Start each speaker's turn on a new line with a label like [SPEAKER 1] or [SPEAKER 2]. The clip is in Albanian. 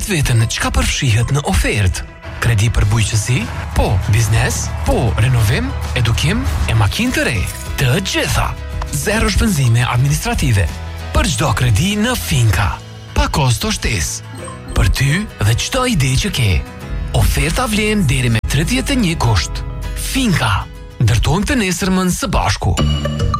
[SPEAKER 1] vetveten çka përfshihet në ofertë. Kredi për bujqësi, po, biznes, po, renovim, edukim e makinë të re. Të gjitha. Zero shpenzime administrative. Për çdo kredi në Finka. Pa kosto shtesë. Për ty dhe çdo ide që ke. Oferta vlen deri me 31 gusht. Finka. Ndërtojmë të nesërmën së bashku.